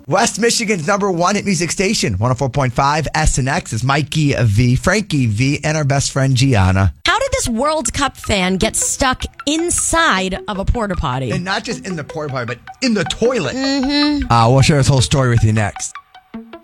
West Michigan's number one hit music station, 104.5 SNX is Mikey V, Frankie V, and our best friend Gianna. How did this World Cup fan get stuck inside of a porta potty? And not just in the porta potty, but in the toilet. We'll share this whole story with you next.